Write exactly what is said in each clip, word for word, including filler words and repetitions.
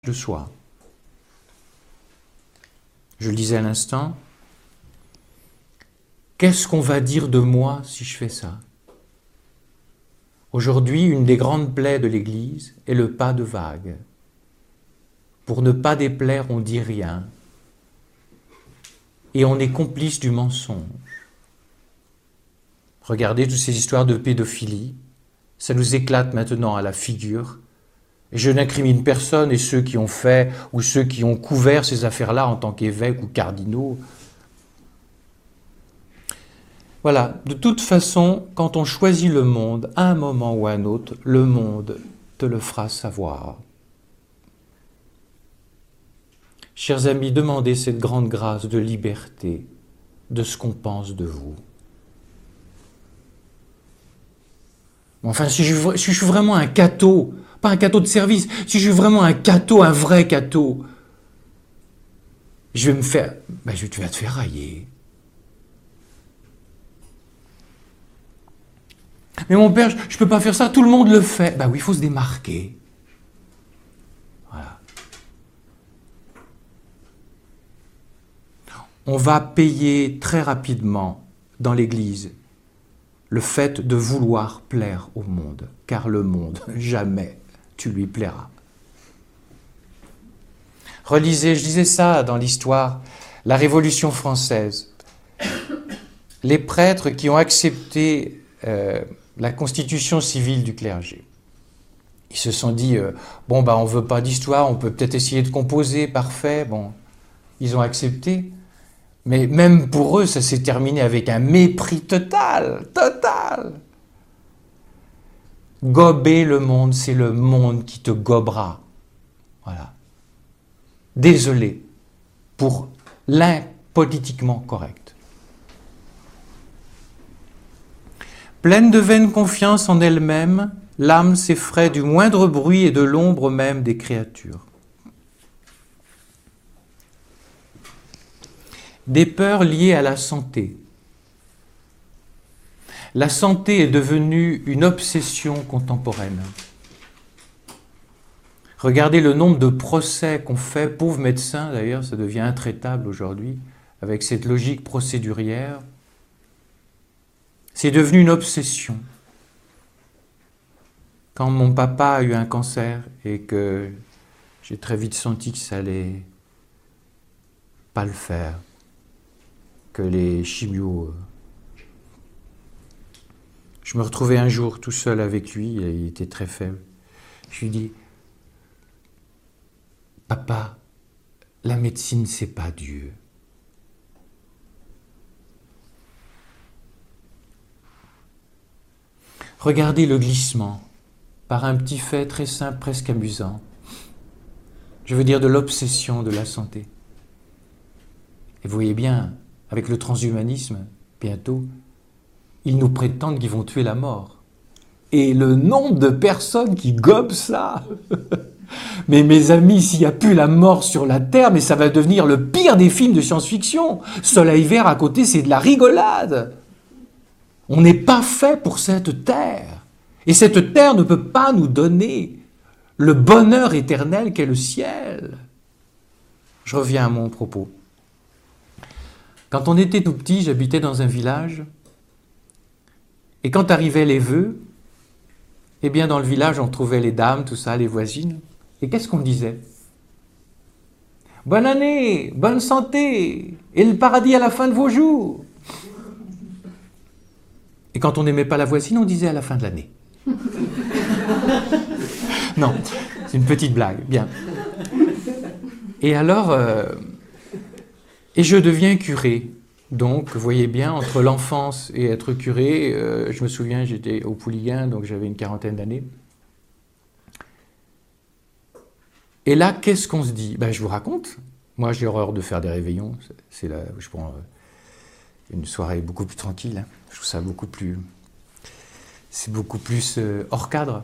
de soi. Je le disais à l'instant, qu'est-ce qu'on va dire de moi si je fais ça? Aujourd'hui, une des grandes plaies de l'Église est le pas de vague. Pour ne pas déplaire, on dit rien. Et on est complice du mensonge. Regardez toutes ces histoires de pédophilie, ça nous éclate maintenant à la figure. Et je n'incrimine personne et ceux qui ont fait ou ceux qui ont couvert ces affaires-là en tant qu'évêques ou cardinaux. Voilà, de toute façon, quand on choisit le monde, à un moment ou à un autre, le monde te le fera savoir. Chers amis, demandez cette grande grâce de liberté de ce qu'on pense de vous. Enfin, si je, si je suis vraiment un cateau, pas un cateau de service, si je suis vraiment un cateau, un vrai cateau, je vais me faire... Ben, je, tu vas te faire railler. Mais mon père, je ne peux pas faire ça, tout le monde le fait. Ben oui, il faut se démarquer. Voilà. On va payer très rapidement dans l'Église le fait de vouloir plaire au monde, car le monde, jamais tu lui plairas. Relisez, je disais ça dans l'histoire, la Révolution française. Les prêtres qui ont accepté euh, la constitution civile du clergé, ils se sont dit, euh, bon, bah, on ne veut pas d'histoire, on peut peut-être essayer de composer, parfait, bon, ils ont accepté. Mais même pour eux, ça s'est terminé avec un mépris total, total. Gober le monde, c'est le monde qui te gobera. Voilà. Désolé pour l'impolitiquement correct. Pleine de vaine confiance en elle-même, l'âme s'effraie du moindre bruit et de l'ombre même des créatures. Des peurs liées à la santé. La santé est devenue une obsession contemporaine. Regardez le nombre de procès qu'on fait, pauvres médecins d'ailleurs, ça devient intraitable aujourd'hui, avec cette logique procédurière. C'est devenu une obsession. Quand mon papa a eu un cancer et que j'ai très vite senti que ça allait pas le faire, que les chimios... Je me retrouvais un jour tout seul avec lui, il était très faible. Je lui dis, papa, la médecine, c'est pas Dieu. Regardez le glissement, par un petit fait très simple, presque amusant. Je veux dire de l'obsession de la santé. Et vous voyez bien, avec le transhumanisme, bientôt, ils nous prétendent qu'ils vont tuer la mort. Et le nombre de personnes qui gobent ça. Mais mes amis, s'il n'y a plus la mort sur la Terre, mais ça va devenir le pire des films de science-fiction. Soleil vert à côté, c'est de la rigolade. On n'est pas fait pour cette Terre. Et cette Terre ne peut pas nous donner le bonheur éternel qu'est le ciel. Je reviens à mon propos. Quand on était tout petit, j'habitais dans un village, et quand arrivaient les vœux, eh bien dans le village, on trouvait les dames, tout ça, les voisines, et qu'est-ce qu'on disait? Bonne année, bonne santé, et le paradis à la fin de vos jours. Et quand on n'aimait pas la voisine, on disait à la fin de l'année. Non, c'est une petite blague, bien. Et alors... Euh, Et je deviens curé. Donc, vous voyez bien, entre l'enfance et être curé, euh, je me souviens, j'étais au Pouliguen, donc j'avais une quarantaine d'années. Et là, qu'est-ce qu'on se dit? Ben, je vous raconte. Moi, j'ai horreur de faire des réveillons. C'est là, je prends une soirée beaucoup plus tranquille. Hein. Je trouve ça beaucoup plus... C'est beaucoup plus euh, hors cadre.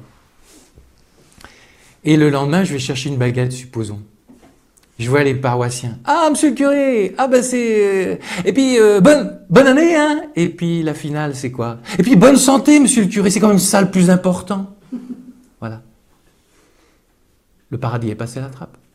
Et le lendemain, je vais chercher une baguette, supposons. Je vois les paroissiens. Ah, monsieur le curé, ah ben c'est... Et puis, euh, bonne, bonne année, hein. Et puis, la finale, c'est quoi? Et puis, bonne santé, monsieur le curé, c'est quand même ça le plus important. Voilà. Le paradis est passé à la trappe.